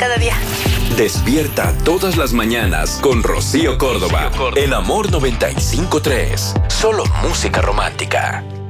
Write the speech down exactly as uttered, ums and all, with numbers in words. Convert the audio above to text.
cada día. Despierta todas las mañanas con Rocío Córdoba. En Amor noventa y cinco tres. Solo música romántica.